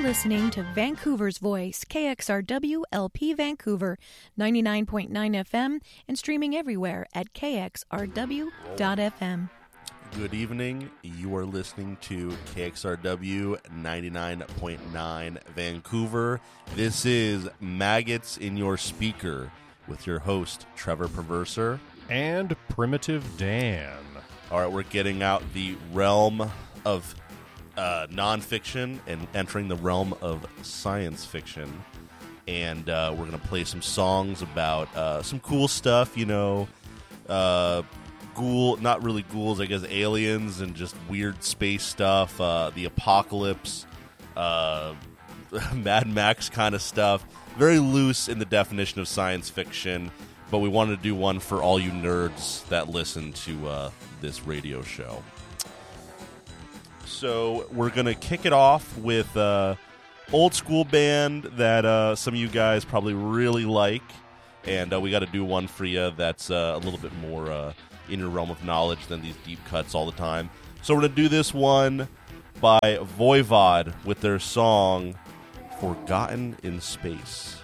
listening to Vancouver's Voice, KXRW LP Vancouver, 99.9 FM, and streaming everywhere at kxrw.fm. Good evening. You are listening to KXRW 99.9 Vancouver. This is Maggots in Your Speaker with your host, Trevor Perverser. And Primitive Dan. All right, we're getting out the realm of nonfiction and entering the realm of science fiction. And we're going to play some songs about some cool stuff, you know, not really ghouls, I guess aliens and just weird space stuff, the apocalypse, Mad Max kind of stuff. Very loose in the definition of science fiction, but we wanted to do one for all you nerds that listen to this radio show. So we're going to kick it off with old school band that some of you guys probably really like, and we got to do one for you that's a little bit more in your realm of knowledge than these deep cuts all the time. So we're going to do this one by Voivod with their song Forgotten in Space.